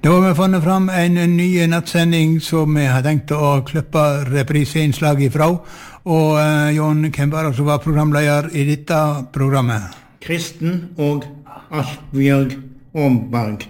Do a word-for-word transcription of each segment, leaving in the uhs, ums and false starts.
Da har vi funnet fram en ny nattsending som vi har tenkt å klippe repriseinnslag ifra. Og uh, Jon, hvem var det som var programleder i dette programmet? Kristen og Asbjørg Omberg.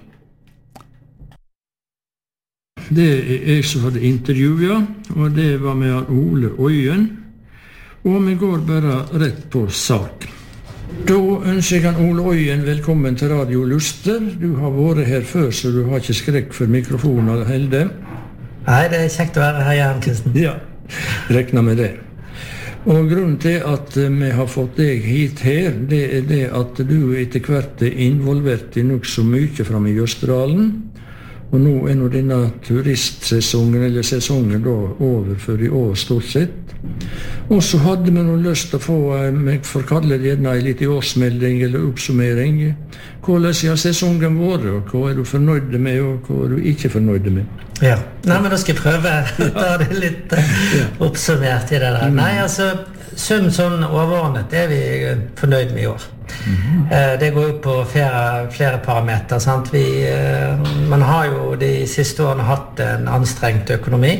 Det er jeg som hadde intervjuet, og det var med Ole Øyen. Og vi går bare rett på sak. Da ønsker jeg han Ole Øyen velkommen til Radio Luster. Du har vært her før, så du har ikke skrekk for mikrofoner, Helde. Nei, det er kjekt å være her igjen, Kristen. Ja, rekna med det. Og grunnen til at vi har fått deg hit her, det er det at du etter hvert er involvert i nok så mye frem i Jøsterdalen. Og nå er nå denne turistsesongen, eller sesongen da, over for i år stort sett. Og så hadde vi nå lyst til å få, jeg får kalle det gjerne en liten årsmelding eller oppsummering. Hvordan har sesongen vært, og hva er du fornøyd med, og hva er du ikke fornøyd med? Ja, nei, men da skal jeg prøve å ta det litt uh, oppsummert i det der. Nei, altså, sum sånn overordnet er vi fornøyd med i år. Mm-hmm. Uh, det går jo på flere, flere parameter, sant? Vi, uh, man har jo de siste årene hatt en anstrengt økonomi.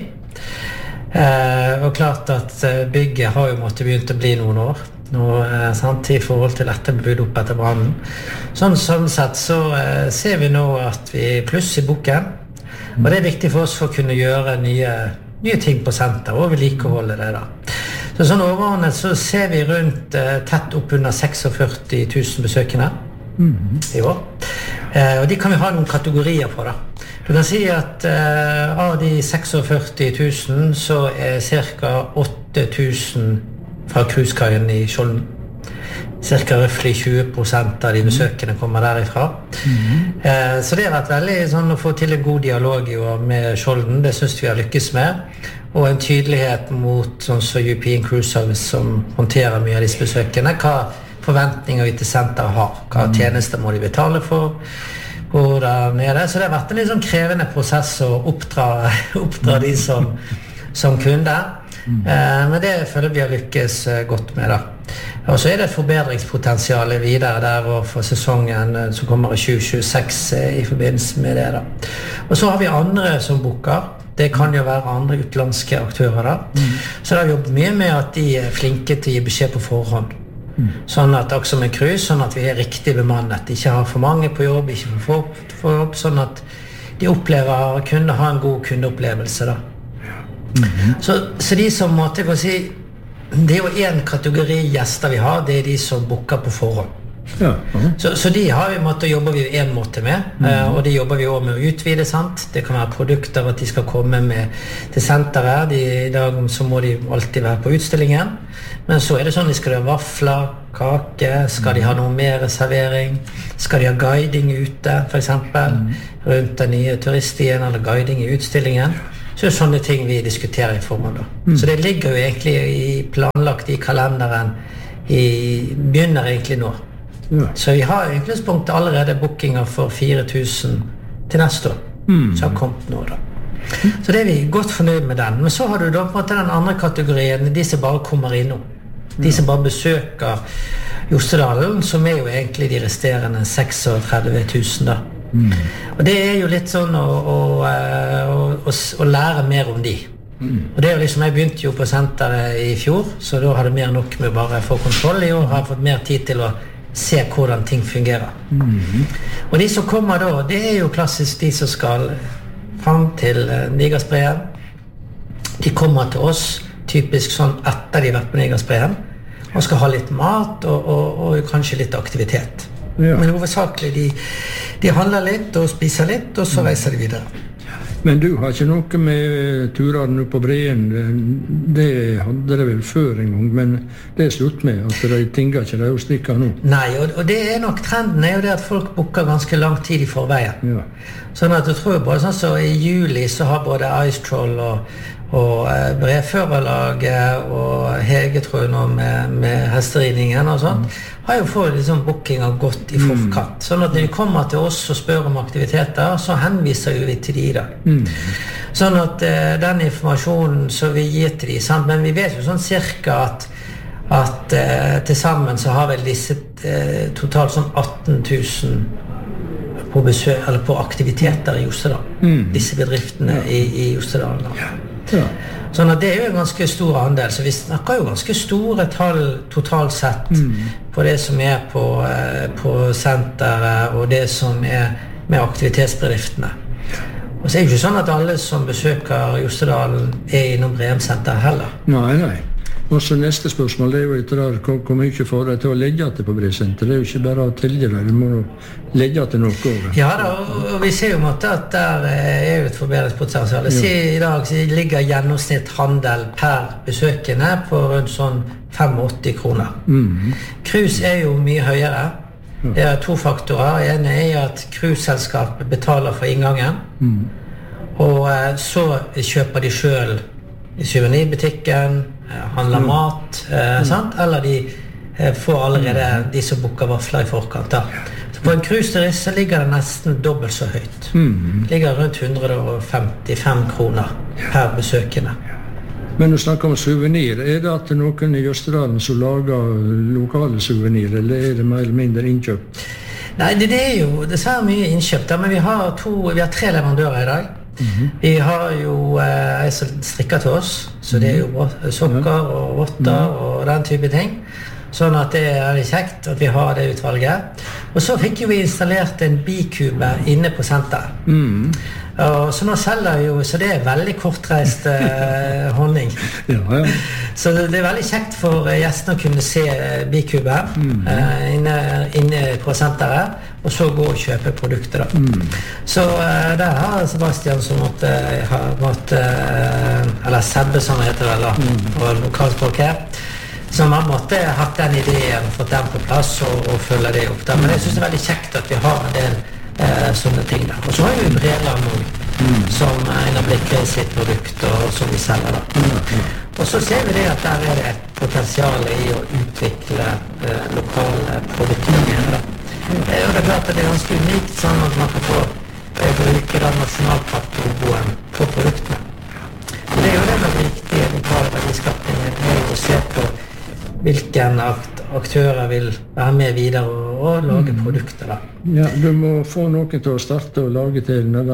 Uh, og klart at bygget har jo måttet begynt å bli noen år nå, uh, sant, i forhold til dette bygd opp etter brannen. Sånn, sånn sett så uh, ser vi nå at vi pluss i boken, og det er viktig for oss for å kunne gjøre nye, nye ting på senter og vedlikeholde det da. Så sånn overordnet så ser vi rundt uh, tett opp under førtiseks tusen besøkende mm-hmm. i år, uh, og de kan vi ha noen kategorier på da. Du kan si at uh, av de førtiseks tusen så er cirka åtte tusen fra cruiskaien i Skjolden. Cirka røftlig tjue prosent av de besøkende kommer derifra. Mm-hmm. uh, så det har vært veldig sånn å få til en god dialog i år med Skjolden, det synes vi har lykkes med. Og en tydelighet mot sånn som European Cruise Service som håndterer mye av disse besøkende. Hva forventninger vi til senteret har, hva tjenester må de betale for, hvor der nede. Så det har vært en litt sånn krevende prosess å oppdra, oppdra de som, som kunder. Eh, men det føler vi har lykkes godt med da. Og så er det et forbedringspotensial videre der og for sesongen som kommer i tjue tjueseks i forbindelse med det da. Og så har vi andre som booker. Det kan jo være andre utenlandske aktører da. Mm. Så da har vi jobbet mye med at de er flinke til å gi beskjed på forhånd. Mm. Sånn at også med cruise, sånn at vi er riktig bemannet. Ikke har for mange på jobb, ikke for få på jobb, sånn at de opplever å kunne ha en god kundeopplevelse da. Mm-hmm. Så, så de som måtte jeg si, det er jo en kategori gjester vi har, det er de som booker på forhånd. Ja, uh-huh. så, så de har vi måttet jobber vi en måte med, mm. uh, og de jobber vi også med å utvide, sant? Det kan være produkter at de skal komme med til senteret, de, i dag så må de alltid være på utstillingen, men så er det sånn, de skal ha vafler, kake, skal de ha noe mer servering, skal de ha guiding ute, for eksempel, mm. rundt den nye turiststien, eller guiding i utstillingen, så er det sånne ting vi diskuterer i formen da. Mm. Så det ligger jo egentlig i planlagt i kalenderen, i, begynner egentlig nå. Ja. Så vi har i utgangspunktet allerede bookinger for fire tusen til neste år, mm. som har kommet nå da. Så det er vi godt fornøyd med den. Men så har du da på en måte den andre kategorien, de som bare kommer innom. De som bare besøker Jostedalen, som er jo egentlig de resterende tretiseks tusen da. Mm. Og det er jo litt sånn å, å, å, å, å lære mer om de. Mm. Og det er jo liksom, jeg begynte jo på senteret i fjor, så da hadde jeg mer nok med bare å få kontroll i år, har fått mer tid til å se hvordan ting fungerer. Mm-hmm. Og de som kommer da, det er jo klassisk de som skal frem til Nigersbreen. De kommer til oss, typisk sånn etter de har vært på Nigersbreen, og skal ha litt mat og, og, og kanskje litt aktivitet. Ja. Men hovedsakelig de, de handler litt og spiser litt, og så reiser de videre. Men du har ikke noe med turene på Breen, det hadde det vel før en gang, men det er slutt med, at de tinger ikke de stikker nå. Nei, og, og det er nok trenden er jo det at folk booker ganske lang tid i forveien. Ja. Sånn at du tror bare sånn så i juli så har både Ice Troll og, og eh, Brevførerlaget og Hege tror jeg nå med, med hesteridningen og sånt, mm. har jo fått liksom bookinger godt i forkant. Mm. Sånn at når de kommer til oss og spør om aktiviteter, så henviser vi til de da. Mm. Sånn at eh, den informasjonen som vi gir til de, sant? Men vi vet jo sånn cirka at, at eh, til sammen så har vel disse eh, totalt sånn atten tusen på, besøk, eller på aktiviteter i Jostedal. Mm. Disse bedriftene ja. i, i Jostedal. Ja. Ja. Sånn at det er jo en ganske stor andel, så vi snakker jo ganske store tall totalt sett mm. på det som er på, på senteret og det som er med aktivitetsbedriftene. Og så er det jo ikke sånn at alle som besøker Jostedalen er innom Breum-senteret heller. Nei, nei. Og så neste spørsmål, det er jo litt rar, hvor mye får deg til å legge til på Breum-senteret? Det er jo ikke bare å tilge deg, du må legge til noe over. Ja da, og vi ser jo måtte at der er jo et forbedringspotensial. Jeg sier i dag så ligger gjennomsnitt handel per besøkende på rundt sånn åttifem kroner. Mm. Cruise er jo mye høyere. Det er to faktorer. En er at cruiseselskapet betaler for inngangen, mm. og så kjøper de selv i souvenirbutikken, handler mm. mat, eh, sant? Eller de eh, får allerede de som booker vafler i forkant. Da. Så på en cruiseturist så ligger det nesten dobbelt så høyt. Mm. Det ligger rundt hundre og femtifem kroner per besøkende. Men å snakke om souvenir, er det at noen i Jostedalen som lager lokale souvenir, eller er det mer eller mindre innkjøpt? Nei, det, det er jo dessverre mye innkjøpt, men vi har, to, vi har tre leverandører i dag. Mm-hmm. Vi har jo eh, en som strikker til oss, så det er jo sokker og votter og den type ting. Sånn at det er kjekt at vi har det utvalget. Og så fikk vi installert en bikube inne på senteret. Mm. Og så nå selger jo, så det er veldig kortreist eh, honning. Ja, ja. Så det, det er veldig kjekt for gjestene å kunne se bikube mm. eh, inne, inne på senteret, og så gå og kjøpe produkter da. Mm. Så eh, der har Sebastian som måtte, har måtte eh, eller Sebbe som heter det da, mm. og lokalspråk her, som har måtte hatt den ideen, fått den på plass og, og følge det opp da. Men jeg synes det er veldig kjekt at vi har en del eh, sånne ting der. Og så har vi Breland nå, mm. som en av Blikker sitt produkt, og som vi selger da. Mm. Og så ser vi det at der er det et potensial i å utvikle eh, lokale produkter da. Mm. Eh, og det er klart at det er ganske unikt, sånn at man kan få eh, bruke den nasjonalpaktoboen på produktene. Og det er jo det med viktige lokale verdiskapninger, det er å se på hvilken aktører vil være med videre og, og lage produkter da. Ja, du må få noen til å starte og lage til denne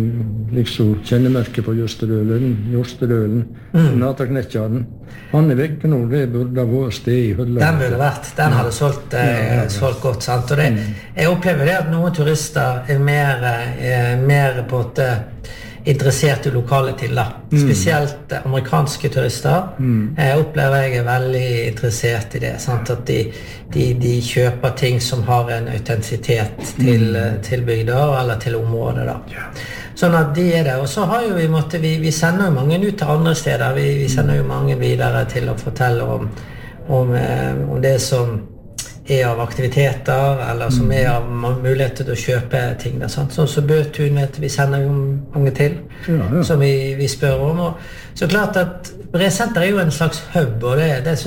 liksom kjennemerket på Jostedølen, Jostedølen, mm. Nataknettjaren. Han er vekk nå, det burde vært sted i Hølla. Den burde vært, den hadde solgt, eh, ja, ja, ja. solgt godt, sant? Og det, mm. jeg opplever det at noen turister er mer, eh, mer på en interessert i lokale til da. Mm. Spesielt amerikanske turister mm. jeg opplever jeg er veldig interessert i det, sant? At de, de, de kjøper ting som har en autentisitet til, mm. til bygder eller til området da. Yeah. Sånn at de er det, og så har jo vi måtte, vi, vi sender jo mange ut til andre steder, vi, vi sender jo mange videre til å fortelle om, om, om det som er av aktiviteter, eller som er av muligheter til å kjøpe ting der, sant? Sånn så Bøtun vet vi sender jo mange til, ja, ja. som vi, vi spør om. Og så klart at Breum-senteret er jo en slags hub, og det, det